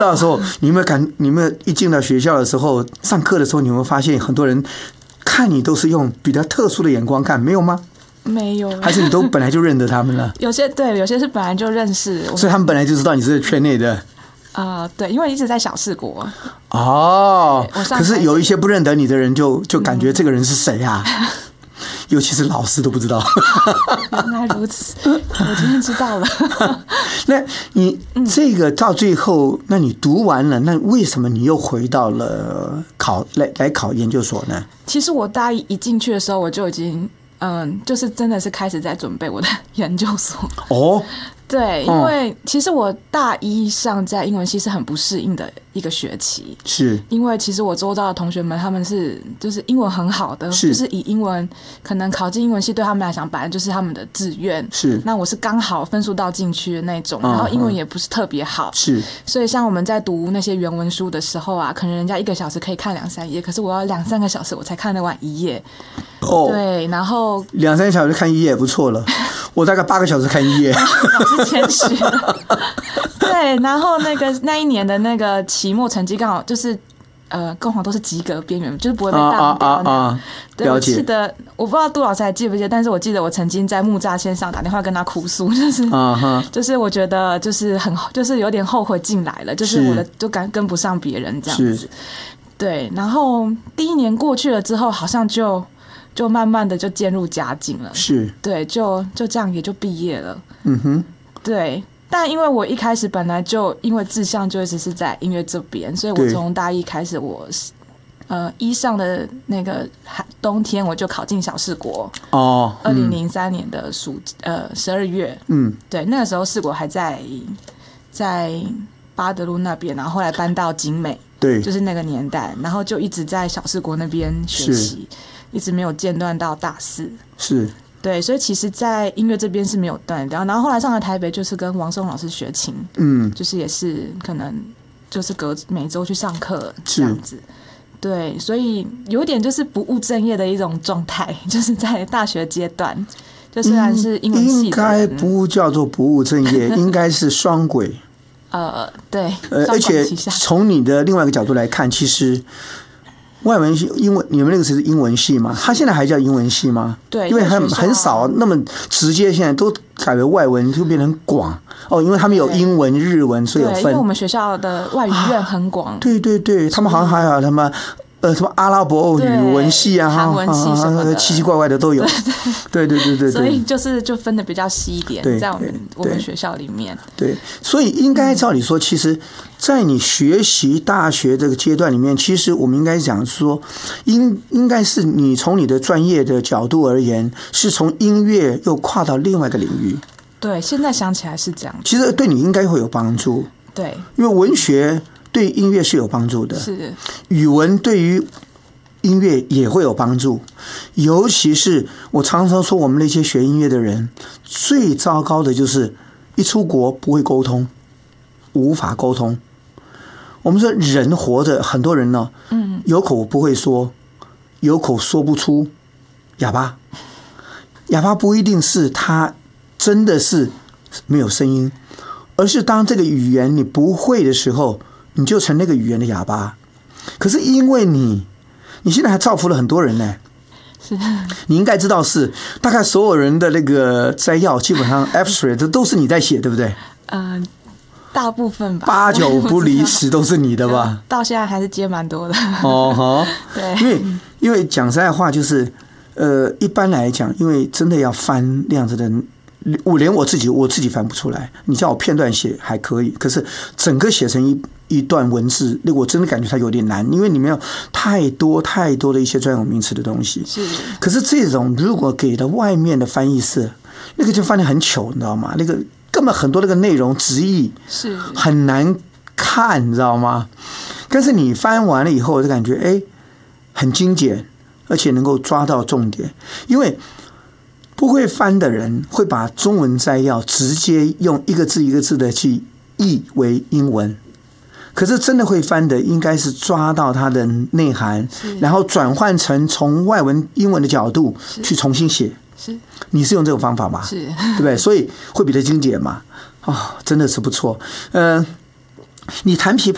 到时候，你有没有一进到学校的时候，上课的时候，你有没有发现很多人看你都是用比较特殊的眼光看，没有吗？ 没有， 还是你都本来就认得他们了？ 有些是本来就认识， 所以他们本来就知道你是圈内的。 对，因为一直在小四国。 哦，可是有一些不认得你的人就感觉这个人是谁啊？尤其是老师都不知道。 原来如此，我今天知道了。 那你这个到最后，那你读完了，那为什么你又回到了来考研究所呢？ 其实我大一进去的时候，我就已经就是真的是开始在准备我的研究所。哦。对，因为其实我大一上在英文系是很不适应的一个学期， 是因为其实我周遭的同学们他们就是英文很好的，就是以英文可能考进英文系对他们来讲本来就是他们的志愿， 是那我是刚好分数到进去的那种，然后英文也不是特别好， 是， 所以像我们在读那些原文书的时候啊，可能人家1个小时可以看2-3页，可是我要2-3个小时我才看得完1页。哦，对，然后 2-3个小时看1页也不错了。我大概8个小时看1页。 老师谦虚了。对，然后那一年的那个期末成绩刚好就是刚好都是及格边缘，就是不会被当掉。对，我记得我不知道杜老师还记不记得，但是我记得我曾经在木栅线上打电话跟他哭诉，就是我觉得就是有点后悔进来了，就是我的就跟不上别人这样子。对，然后第1年过去了之后，好像就慢慢的就渐入佳境了。是，对，就这样也就毕业了。嗯哼，对。但因为我一开始本来就因为志向就一直是在音乐这边，所以我从大一开始，我一上的那个冬天我就考进小四国。哦，2003年的12月。嗯，对，那个时候四国还在八德路那边，然后后来搬到景美。对，就是那个年代，然后就一直在小四国那边学习，一直没有间断到大4。是。对，所以其实在音乐这边是没有断掉，然后后来上了台北就是跟王松老师学琴，就是也是可能就是每周去上课这样子。对，所以有点就是不务正业的一种状态，就是在大学阶段，就虽然是英文系的人，应该不叫做不务正业，应该是双轨。 对， 而且从你的另外一个角度来看，其实外文系英文，你们那个是英文系吗？它现在还叫英文系吗？ 对， 因为很少那么直接，现在都改为外文，就变成广哦。因为他们有英文、日文，所以有分。 因为我们学校的外语院很广。 对对对，他们好像还有什么什么阿拉伯语文系啊、 韩文系什么的， 奇奇怪怪的都有。对对对对， 所以就分的比较细一点，在我们学校里面。 对，所以应该照理说，其实，在你学习大学这个阶段里面，其实我们应该讲说，应该是你从你的专业的角度而言，是从音乐又跨到另外一个领域。 对，现在想起来是这样。 其实对你应该会有帮助。 对， 因为文学对音乐是有帮助的， 是语文对于音乐也会有帮助。尤其是我常常说，我们那些学音乐的人最糟糕的就是一出国不会沟通，无法沟通。我们说人活着，很多人呢，有口不会说，有口说不出，哑巴。哑巴不一定是他真的是没有声音，而是当这个语言你不会的时候，你就成那个语言的哑巴。可是因为你现在还造福了很多人呢。 是， 你应该知道是大概所有人的那个摘要，基本上 abstract 都是你在写，对不对？ 大部分吧 ，8、9不离10都是你的吧？ 到现在还是接蛮多的。 哦， 对， 因为讲实在话，就是一般来讲，因为真的要翻那样子的。连我自己翻不出来，你叫我片段写还可以，可是整个写成一段文字，那我真的感觉它有点难，因为里面有太多的一些专有名词的东西。 是， 可是这种如果给了外面的翻译社，那个就翻得很糗，你知道吗？那个根本很多那个内容直译是很难看，你知道吗？但是你翻完了以后，就感觉很精简，而且能够抓到重点，因为不会翻的人会把中文摘要直接用一个字一个字的去译为英文，可是真的会翻的应该是抓到它的内涵，然后转换成从外文英文的角度去重新写。是，你是用这种方法吗？是，对不对？所以会比较精简嘛。真的是不错。你弹琵琶